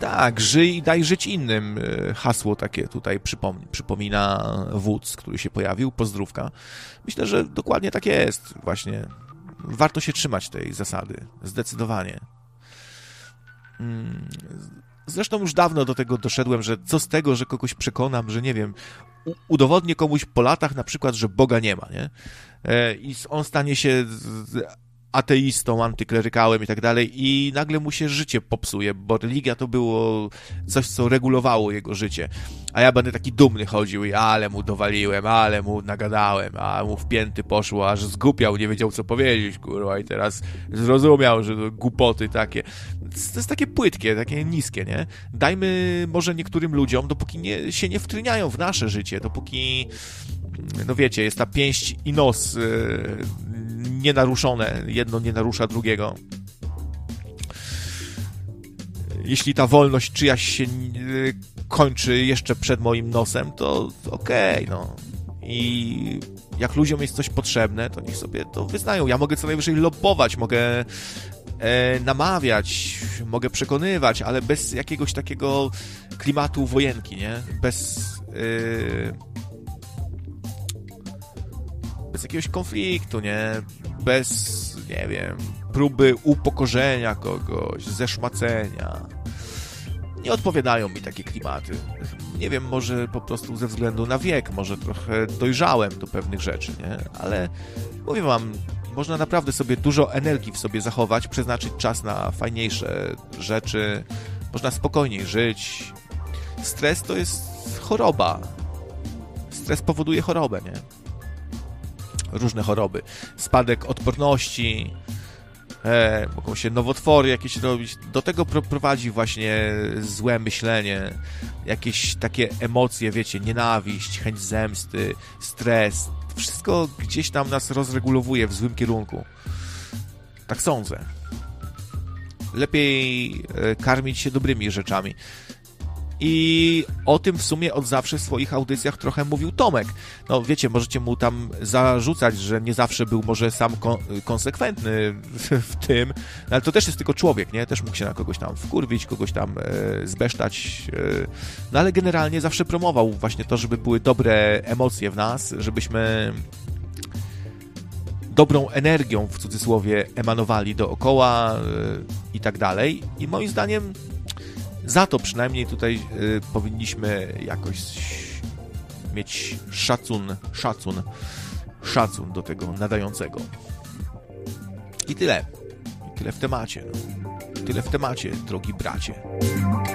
Tak, żyj i daj żyć innym. Hasło takie tutaj przypomina wódz, który się pojawił. Pozdrówka. Myślę, że dokładnie tak jest. Właśnie warto się trzymać tej zasady. Zdecydowanie. Zresztą już dawno do tego doszedłem, że co z tego, że kogoś przekonam, że nie wiem, udowodnię komuś po latach na przykład, że Boga nie ma, nie? I on stanie się ateistą, antyklerykałem i tak dalej i nagle mu się życie popsuje, bo religia to było coś, co regulowało jego życie. A ja będę taki dumny chodził i ale mu dowaliłem, ale mu nagadałem, a mu w pięty poszło, aż zgłupiał, nie wiedział co powiedzieć, kurwa, i teraz zrozumiał, że to głupoty takie. To jest takie płytkie, takie niskie, nie? Dajmy może niektórym ludziom, dopóki się nie wtryniają w nasze życie, dopóki, no wiecie, jest ta pięść i nos nienaruszone, jedno nie narusza drugiego. Jeśli ta wolność czyjaś się kończy jeszcze przed moim nosem, to okej, no. I jak ludziom jest coś potrzebne, to niech sobie to wyznają. Ja mogę co najwyżej lobbować, mogę namawiać, mogę przekonywać, ale bez jakiegoś takiego klimatu wojenki, nie? Bez jakiegoś konfliktu, nie? Bez, nie wiem, próby upokorzenia kogoś, zeszmacenia. Nie odpowiadają mi takie klimaty. Nie wiem, może po prostu ze względu na wiek, może trochę dojrzałem do pewnych rzeczy, nie? Ale mówię wam, można naprawdę sobie dużo energii w sobie zachować, przeznaczyć czas na fajniejsze rzeczy, można spokojniej żyć. Stres to jest choroba. Stres powoduje chorobę, nie? Różne choroby. Spadek odporności, mogą się nowotwory jakieś robić. Do tego prowadzi właśnie złe myślenie, jakieś takie emocje, wiecie, nienawiść, chęć zemsty, stres. Wszystko gdzieś tam nas rozregulowuje w złym kierunku. Tak sądzę. Lepiej karmić się dobrymi rzeczami. I o tym w sumie od zawsze w swoich audycjach trochę mówił Tomek. No wiecie, możecie mu tam zarzucać, że nie zawsze był może sam konsekwentny w tym, ale to też jest tylko człowiek, nie? Też mógł się na kogoś tam wkurwić, kogoś tam zbesztać, no ale generalnie zawsze promował właśnie to, żeby były dobre emocje w nas, żebyśmy dobrą energią, w cudzysłowie, emanowali dookoła i tak dalej. I moim zdaniem za to przynajmniej tutaj powinniśmy jakoś mieć szacun do tego nadającego. I tyle. Tyle w temacie. Tyle w temacie, drogi bracie.